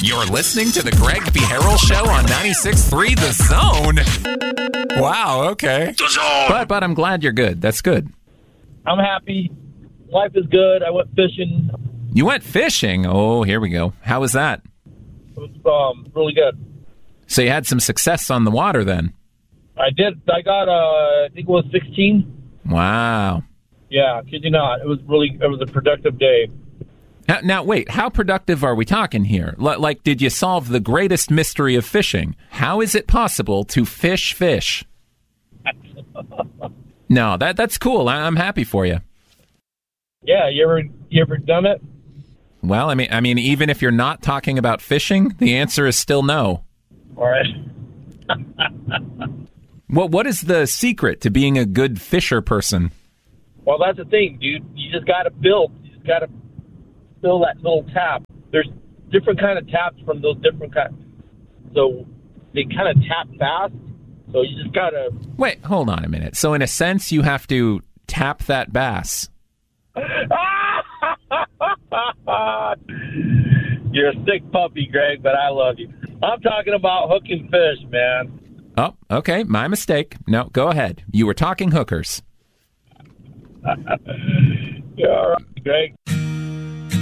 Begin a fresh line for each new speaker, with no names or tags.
You're listening to the Greg Beharrell Show on 96.3 The Zone. Wow, okay. The Zone! But I'm glad you're good. That's good.
I'm happy. Life is good. I went fishing.
You went fishing? Oh, here we go. How was that?
It was really good.
So you had some success on the water then?
I did. I got, I think it was 16.
Wow.
Yeah, kid you not. It was a productive day.
Now, wait, how productive are we talking here? Like, did you solve the greatest mystery of fishing? How is it possible to fish? No, that's cool. I'm happy for you.
Yeah, you ever done it?
Well, I mean, even if you're not talking about fishing, the answer is still no.
All right.
What is the secret to being a good fisher person?
Well, that's the thing, dude. You just got to build. You just got to fill that little tap. There's different kind of taps from those different kinds. So they kind of tap fast. So you just got to...
Wait, hold on a minute. So in a sense, you have to tap that bass.
You're a sick puppy, Greg, but I love you. I'm talking about hooking fish, man.
Oh, okay. My mistake. No, go ahead. You were talking hookers.
You're all right, Greg.